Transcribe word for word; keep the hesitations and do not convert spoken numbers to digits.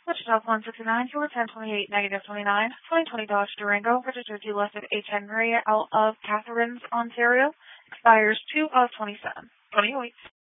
Wichita one sixty-nine, Tour ten twenty-eight, negative twenty-nine, twenty twenty Dodge Durango, registered dealership H. Henry out of Catharines, Ontario, expires two of twenty-seven. twenty-eight.